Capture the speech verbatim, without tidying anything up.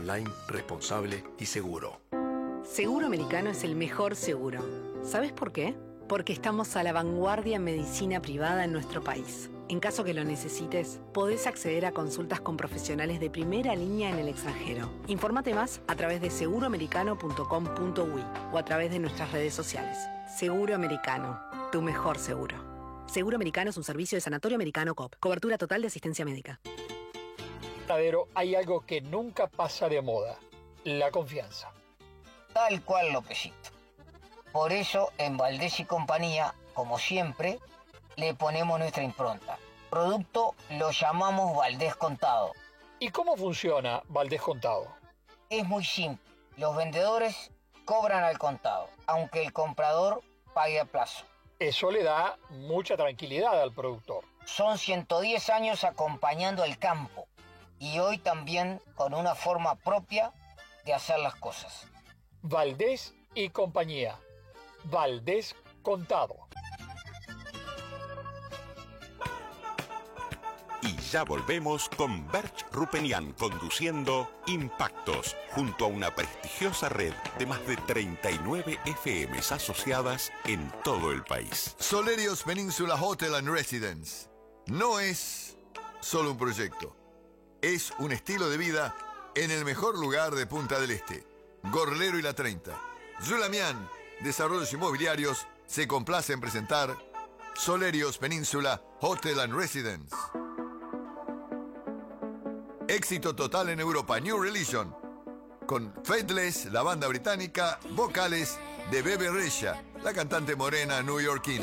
online responsable y seguro. Seguro Americano es el mejor seguro. ¿Sabes por qué? Porque estamos a la vanguardia en medicina privada en nuestro país. En caso que lo necesites, podés acceder a consultas con profesionales de primera línea en el extranjero. Infórmate más a través de seguro americano punto com punto u i o a través de nuestras redes sociales. Seguro Americano, tu mejor seguro. Seguro Americano es un servicio de Sanatorio Americano C O P. Cobertura total de asistencia médica. Hay algo que nunca pasa de moda: la confianza. Tal cual, Lópezito. Por eso, en Valdés y Compañía, como siempre, le ponemos nuestra impronta. Producto lo llamamos Valdés Contado. ¿Y cómo funciona Valdés Contado? Es muy simple. Los vendedores cobran al contado, aunque el comprador pague a plazo. Eso le da mucha tranquilidad al productor. Son ciento diez años acompañando al campo y hoy también con una forma propia de hacer las cosas. Valdés y Compañía. Valdés Contado. Y ya volvemos con Berch Rupenian conduciendo Impactos, junto a una prestigiosa red de más de treinta y nueve F Ms asociadas en todo el país. Solerios Peninsula Hotel and Residence no es solo un proyecto, es un estilo de vida en el mejor lugar de Punta del Este, Gorlero y La treinta. Zulamian Desarrollos Inmobiliarios se complace en presentar Solerios Peninsula Hotel and Residence. Éxito total en Europa, New Religion, con Faithless, la banda británica, vocales de Bebe Rexha, la cantante morena newyorkina.